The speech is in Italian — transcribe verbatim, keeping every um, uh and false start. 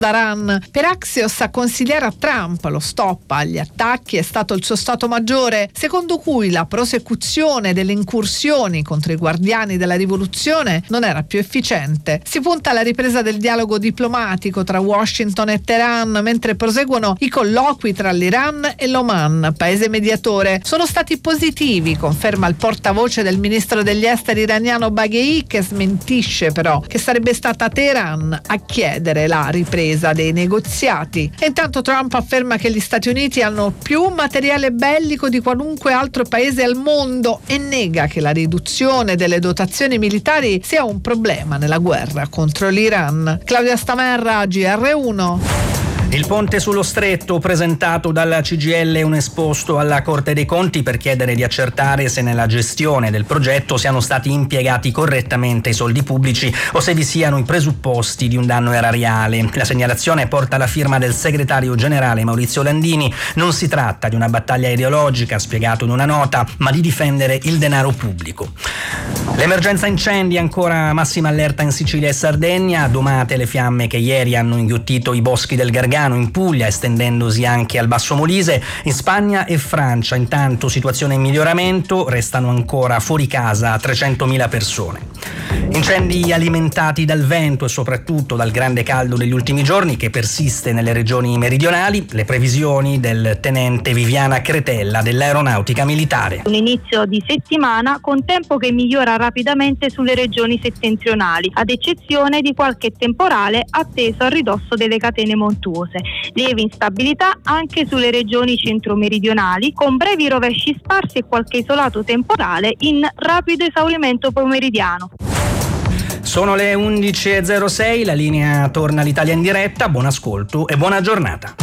Iran. Per Axios, a consigliare a Trump lo stop agli attacchi è stato il suo Stato Maggiore, secondo cui la prosecuzione delle incursioni contro i guardiani della rivoluzione non era più efficiente. Si punta alla ripresa del dialogo diplomatico tra Washington e Teheran, mentre proseguono i colloqui tra l'Iran e l'Oman, paese mediatore. Sono stati positivi, conferma il portavoce del ministro degli esteri iraniano Baghei, che smentisce però che sarebbe stata Teheran a chiedere la ripresa dei negoziati. E intanto Trump afferma che gli Stati Uniti hanno più materiale bellico di qualunque altro paese al mondo e nega che la riduzione delle dotazioni militari sia un problema nella guerra contro l'Iran. Claudia Stamerra, G R uno. Il ponte sullo Stretto, presentato dalla C G I L, un esposto alla Corte dei Conti per chiedere di accertare se nella gestione del progetto siano stati impiegati correttamente i soldi pubblici o se vi siano i presupposti di un danno erariale. La segnalazione porta la firma del segretario generale Maurizio Landini. Non si tratta di una battaglia ideologica, spiegato in una nota, ma di difendere il denaro pubblico. L'emergenza incendi, ancora massima allerta in Sicilia e Sardegna, domate le fiamme che ieri hanno inghiottito i boschi del Gargano in Puglia, estendendosi anche al Basso Molise. In Spagna e Francia intanto situazione in miglioramento, restano ancora fuori casa trecentomila persone. Incendi alimentati dal vento e soprattutto dal grande caldo degli ultimi giorni che persiste nelle regioni meridionali. Le previsioni del tenente Viviana Cretella dell'Aeronautica Militare. Un inizio di settimana con tempo che migliora rapidamente sulle regioni settentrionali, ad eccezione di qualche temporale atteso a ridosso delle catene montuose. Lieve instabilità anche sulle regioni centro-meridionali, con brevi rovesci sparsi e qualche isolato temporale in rapido esaurimento pomeridiano. Sono le undici e zero sei, la linea torna all'Italia in diretta. Buon ascolto e buona giornata.